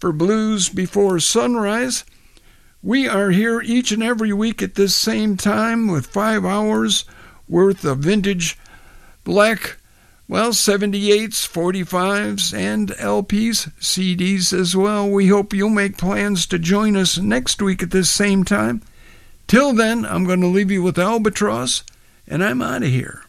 for Blues Before Sunrise. We are here each and every week at this same time with 5 hours worth of vintage black, 78s, 45s, and LPs, CDs as well. We hope you'll make plans to join us next week at this same time. Till then, I'm going to leave you with Albatross, and I'm out of here.